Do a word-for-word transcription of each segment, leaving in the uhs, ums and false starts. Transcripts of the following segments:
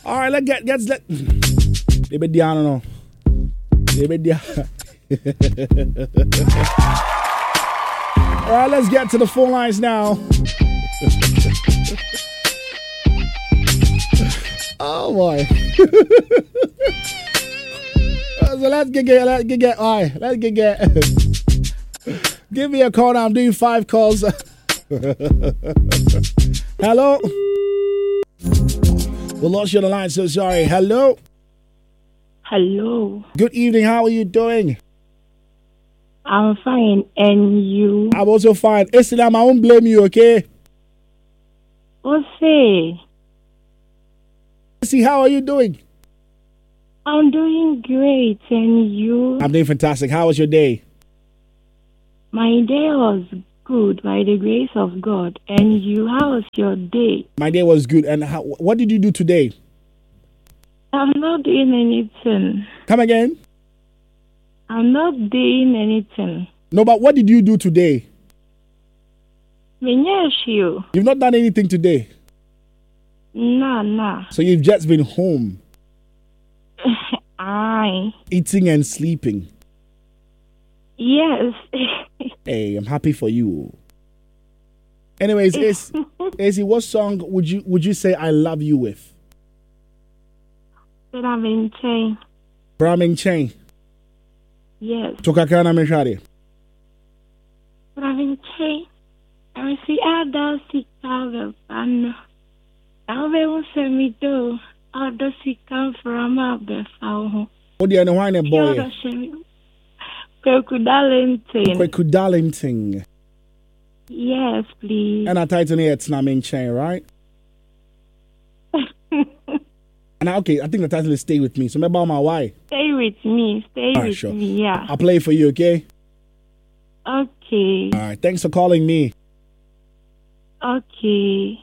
All right, let's get, let's let. Maybe Diana, no. Maybe Diana. All right, let's get to the phone lines now. Oh boy. So let's get, get let's get, get all right, let's get get. Give me a call now. I'm doing five calls. Hello. We lost you on the line, so sorry. Hello. Hello. Good evening. How are you doing? I'm fine. And you? I'm also fine. Islam, I won't blame you, okay? Okay. See, how are you doing? I'm doing great. And you? I'm doing fantastic. How was your day? My day was good by the grace of God. And you? How was your day? My day was good. And how, what did you do today? I'm not doing anything. Come again? I'm not doing anything. No, but what did you do today? You. You've not done anything today? Nah, nah. So you've just been home? Aye. Eating and sleeping? Yes. Hey, I'm happy for you. Anyways, Izzy, what song would you would you say I love you with? Brahmin Chain. Brahmin Chain. Yes. Tokakana Meshari. Brahmin Chain. I see other sick of an. I will send me do. Other sick come from up the phone. Oh, dear, no one boy. Kweku Darlington. Kweku Darlington. Yes, please. And I title here it's Brahmin Chain, right? And I, okay, I think the title is Stay With Me. So maybe my why. Stay with me. Stay All right, with sure. me, yeah. I'll play it for you, okay? Okay. All right, thanks for calling me. Okay.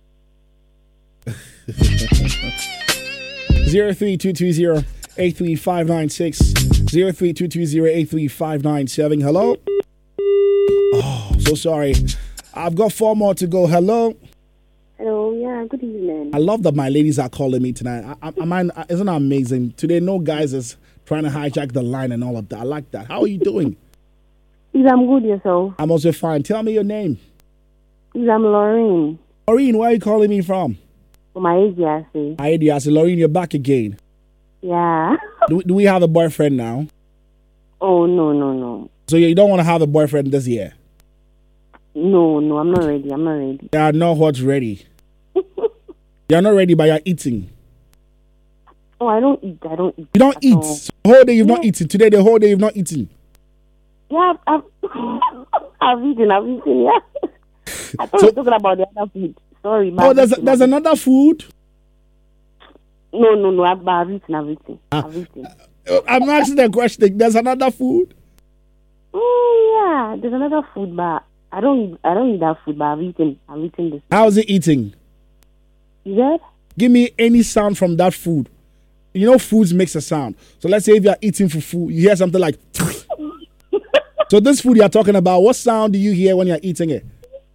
Zero three two two zero eight three five nine six zero three two two zero eight three five nine seven. Hello. Oh, so sorry. I've got four more to go. Hello. Hello. Yeah. Good evening. I love that my ladies are calling me tonight. I, I, I mean, isn't that amazing? Today, no guys is trying to hijack the line and all of that. I like that. How are you doing? I'm good. Yourself? I'm also fine. Tell me your name. I'm Lorraine. Lorraine, where are you calling me from? From Aediasi. Aediasi. Lorraine, you're back again. Yeah. Do, do we have a boyfriend now? Oh, no, no, no. So you don't want to have a boyfriend this year? No, no, I'm not ready. I'm not ready. You are not what's ready. You're not ready, but you're eating. Oh, I don't eat. I don't eat. You don't eat. So the whole day you've yeah. not eaten. Today, the whole day you've not eaten. Yeah, I've, I've eaten. I've eaten, yeah. I thought so, you were talking about the other food. Sorry. Oh, there's, a, there's another food? No, no, no. I've, I've eaten. I've eaten. Ah. I've eaten. I'm asking the question. There's another food? Oh, yeah. There's another food, but I don't eat, I don't eat that food, but I've eaten. I've eaten this. How's it eating? Is that? Give me any sound from that food. You know, foods makes a sound. So let's say if you're eating for food, you hear something like. So this food you're talking about, what sound do you hear when you're eating it?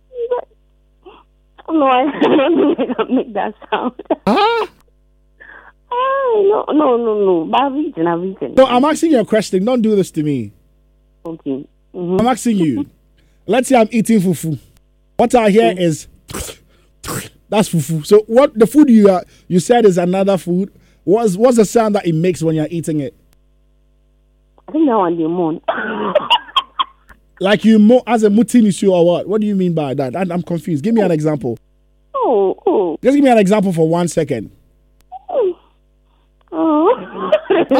No, I don't make that sound. Huh? Oh, no, no, no, no. But I've eaten, I've eaten. No, I'm asking you a question. Don't do this to me. Okay. Mm-hmm. I'm asking you. Let's say I'm eating fufu. What I hear mm-hmm. is that's fufu. So what the food you are, you said is another food. What's what's the sound that it makes when you're eating it? I think that one they moan. Like you mo as a mutinisu or what? What do you mean by that? I, I'm confused. Give me an example. Oh, oh. Just give me an example for one second. Oh. Oh.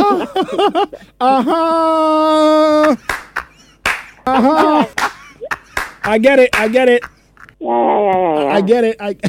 uh-huh. Uh-huh. I get it. I get it. Yeah, yeah, yeah, yeah. I get it. I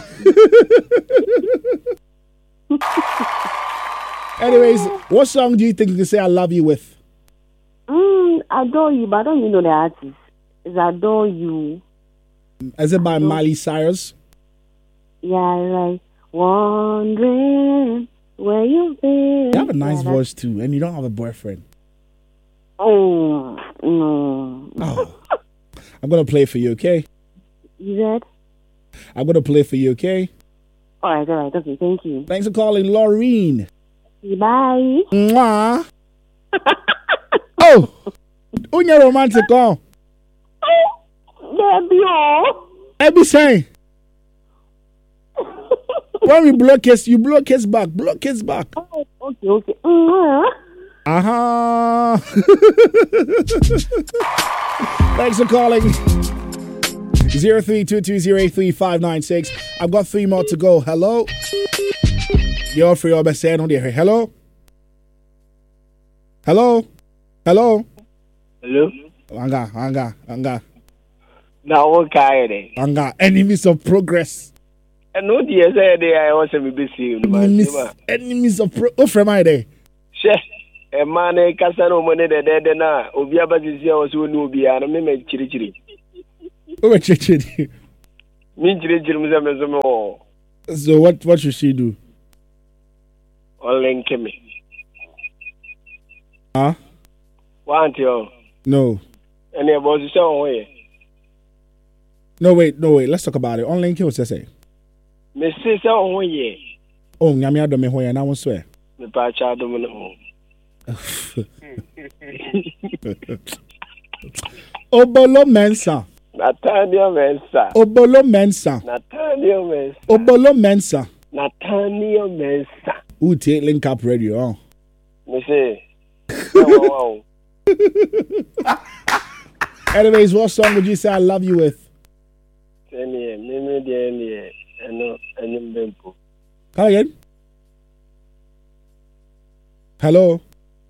Anyways, what song do you think you can say I love you with? Mm, Adore You, but I don't even know the artist. It's Adore You. Is it by Adore. Miley Cyrus? Yeah, like wondering where you've been. You have a nice yeah, voice too, and you don't have a boyfriend. Oh, no. Oh. I'm going to play for you, okay? You said? I'm going to play for you, okay? All right, all right. Okay, thank you. Thanks for calling, Laureen. Bye. Mwah. Oh, unya romantic on. Baby, oh. Every saying. When we blow kiss, you blow kiss back. Blow kiss back. Oh, okay, okay. Uh-huh. Uh-huh. Thanks for calling. zero three two two zero eight three five nine six. I've got three more to go. Hello? You're free or best saying on there. Hello? Hello? Hello? Hello? Anga, anga, anga. Now, what kind of Anga, enemies of progress. and no, dear, say I also be busy. Enemies, enemies of progress. What from I there? She, a man, a casano money, the dead, and now, Obiaba is here, also no be, and I may chiri chiri. Oh, chiri. Mean chiri chiri, so what, what should she do? Or link me. Huh? Want you? No. And your boss is away. No, wait, no, wait. Let's talk about it. Online kills, say. Missus Away. Oh, Yamia Domehoy, and I will swear. The patch out of home. Obolo Mensa. Nathaniel Mensa. Obolo Mensa. Nathaniel Mensa. Obolo Mensa. Nathaniel Mensa. Who take Link Up Radio? Oh. Me say. Wow. Anyways, what song would you say I love you with? Come again? Hello?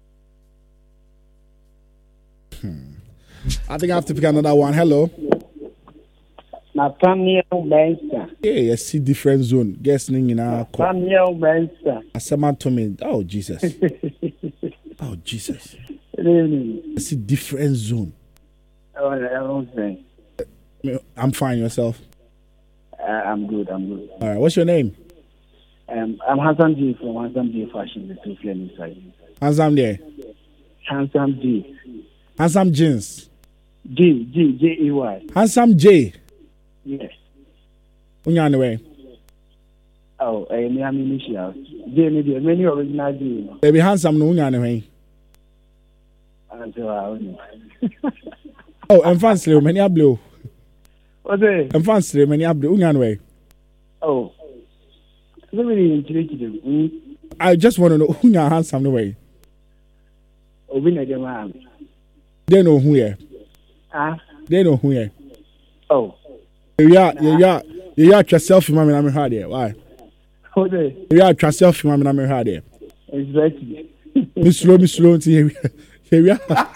Hmm. I think I have to pick another one. Hello? Nathaniel Mensa. Yeah, I see different zone. Guess name in our call. Nathaniel Mensa. Asama to me. Oh, Jesus. Oh, Jesus. I see different zone. Oh, I don't think. I'm fine. Yourself? Uh, I'm good. I'm good. All right. What's your name? Um, I'm Handsome G from Handsome G Fashion. The two flames inside. Handsome there. Handsome G. Handsome Jeans. G G J E Y. Handsome J. Yes. Unya anyway. Oh, I mean, I'm initial. J media many original G. Baby handsome no unya anyway. Until I own Oh, I'm fancy many are blue. What's it? I'm fancy many are blue. Unya anyway. Oh. Really interested. I just want to know who you handsome no way. Obi na dem am. They know who you. Ah. They know who you. Oh. Yeah, yeah, yeah. Yeah, try selfie mama na me hard there. Why? What's it? Yeah, try selfie mama na me hard there. Exactly. Me slow, me slow until here. Here we are.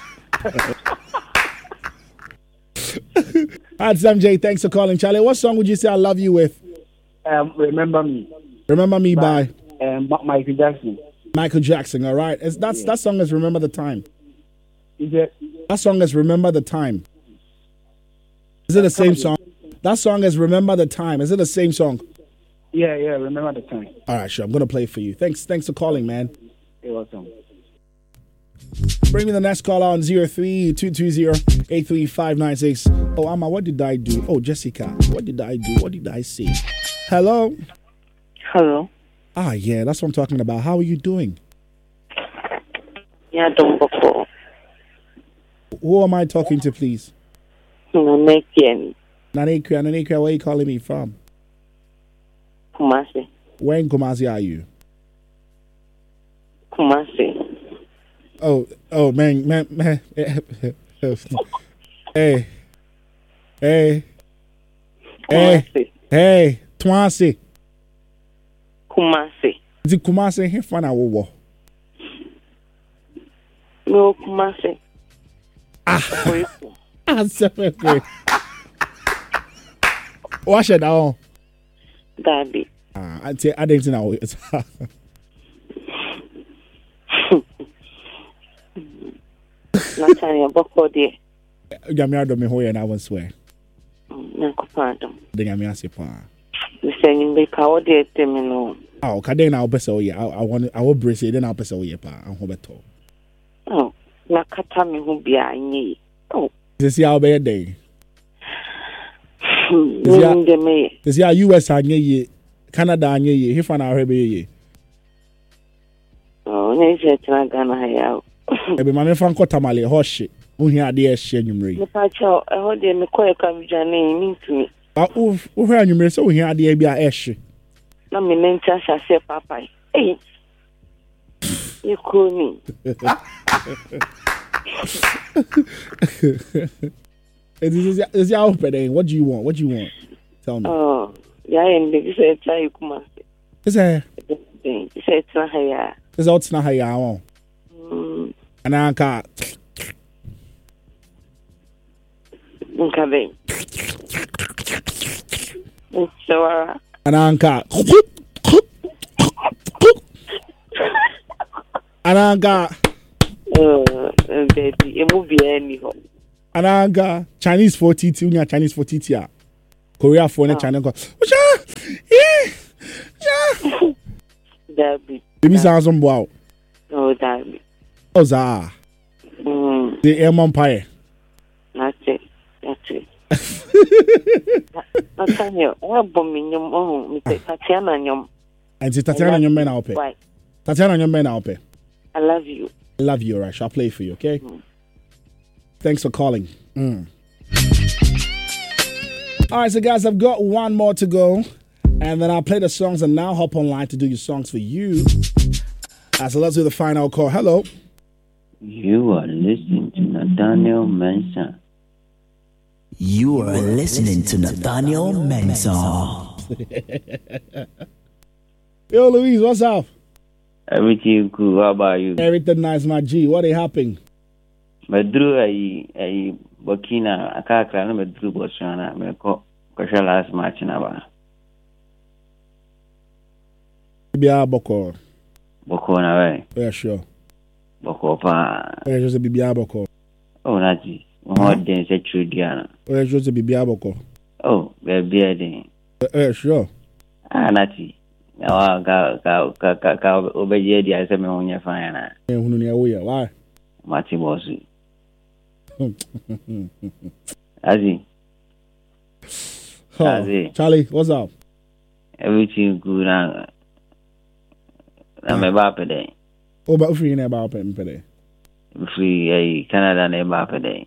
Handsome J, thanks for calling, Charlie. What song would you say I love you with? Um, remember me. Remember me by, by um, Michael Jackson. Michael Jackson. All right, it's, that's yeah. That song is "Remember the Time." Is it? That song is "Remember the Time." Is it the same song? That song is "Remember the Time." Is it the same song? Yeah, yeah. Remember the time. All right, sure. I'm gonna play it for you. Thanks, thanks for calling, man. You're welcome. Bring me the next call on zero three two two zero eight three five nine six. Oh, Amma, what did I do? Oh, Jessica, what did I do? What did I say? Hello. Hello. Ah, yeah, that's what I'm talking about. How are you doing? Yeah, don't go. Who am I talking to, please? Nanekian. Nanekia, Nanekia, where are you calling me from? Kumasi. Where in Kumasi are you? Kumasi. Oh, oh, man, man, man. Hey, hey, hey, hey, Kumasi. Kumasi. Is it Kumasi here for now? No, Kumasi. Ah, ah, seven great. Wash it down. Daddy. Ah, I tell I didn't know it. Natanya boko de. Gami ado me hoye na swear. Na kupado. De gami ase pa. Me say you be ka ode temi no. Ah, ka den na obese oye. I I want I will brace it then na obese oye pa. An ho beto. Oh, na kata me ho bia anyi. Oh. This ya obey day. This ya This ya U S anye ye. Canada anye ye. He fan ahwe be ye. Oh, ne se tena Ghana ha ya. E be mame fan ko tamale ho hye. Wo hia ade e hye nwumre. Me pa cho, e ho de me koye ka bidwane ni ntumi. Ah, wo wo hia nwumre se wo hia ade e bia e hye. Na me nenta sase papa. Eh. You call me. Is this is your open? What do you want? What do you want? Tell me. Oh, yeah, and they say try you come. Is that? They say it's not here. Is that not how you want? Hmm. And I can't. Okay. So, uh, and I can't. and I can't. Uh, baby, a movie anyhow. And I got Chinese for T T, unya Chinese for T T, Korea for ne China go. Yeah, yeah. Dabi. Baby sounds on wow. Oh, Dabi. Oh, za. Hmm. The air empire. That's it. That's it. I'll tell you. I'm bombing your own. Mister Tatiana, your. And it's Tatiana, your men out there. Tatiana, your men out there. I love you. I love you, Rush. I'll play for you, okay? Mm. Thanks for calling. Mm. All right, so guys, I've got one more to go. And then I'll play the songs and now hop online to do your songs for you. Uh, so let's do the final call. Hello. You are listening to Nathaniel Mensah. You are listening to Nathaniel Mensah. Yo, Louise, what's up? Everything cool. How about you? Everything nice, my G. What is happening? Medru ay ay Burkina akakra na medru Botswana me ko ko last match na ba. Bibia Boko. Boko na we. Yeah, sure. Boko pa. Yeah, just Bibia Boko. Oh, nati. Mo den se trudiana. Yeah, just Bibia Boko. Oh, be be den. Yeah, sure. Ah, nati. Awa ka ka ka ka ka obeje dia se me honya fa na. Eh, hunu ni awo ya. Why? Mati bosi. Azi. Oh, Azi. Charlie, what's up? Everything good na. Na me ba pede. Oh, but free na ba pede. Free ay Canada na ba pede.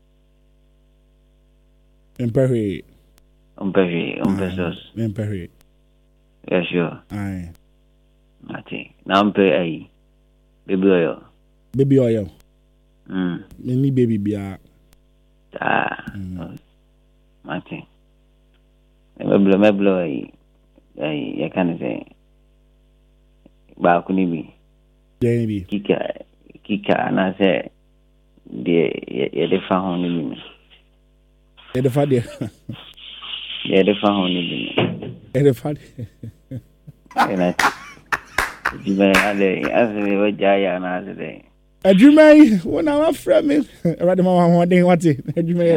Imperi. Umperi, umpesos. Imperi. Yeah, sure. Aye. Mati. Na umpe ay. Baby oil. Baby oil. Mm. Any baby bia. Ah. Mm. Mati. Meblo meblo ay ay ya kan say. Ba ku ni bi. Yeah, bi. Kika kika na say de ya de fa hon ni bi. Ya de fa de. Ya de fa hon ni bi. Ya de fa de. Ena. Jibe ale asle wa jaya na asle. Adwumai, when I'm afraid me. Right, mama, one day, what it? Adwumai,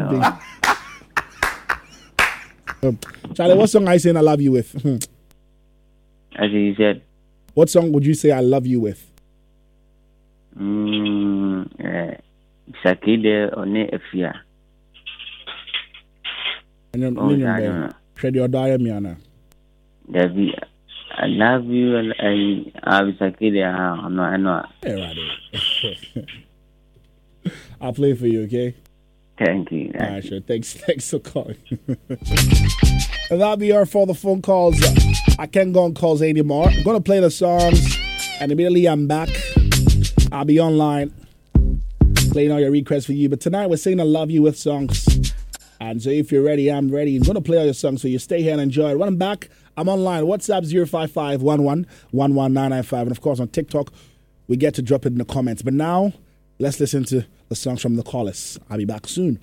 Charlie, what song I saying I love you with? As you said. What song would you say I love you with? Hmm. Sakide one efia. And your name, Shred your diary, Miana. David, I love you, and I, I'll be Sakide. I know, I know. I'll play for you, okay? Thank you. All right, sure. Thanks, thanks for calling. And that'll be all for the phone calls. I can't go on calls anymore. I'm going to play the songs, and immediately I'm back. I'll be online playing all your requests for you. But tonight we're singing I Love You with songs. And so if you're ready, I'm ready. I'm going to play all your songs for you. Stay here and enjoy it. When I'm back, I'm online. WhatsApp zero five five one one one one nine nine five. And of course on TikTok, we get to drop it in the comments. But now, let's listen to the songs from the callers. I'll be back soon.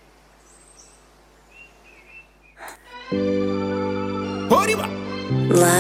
Love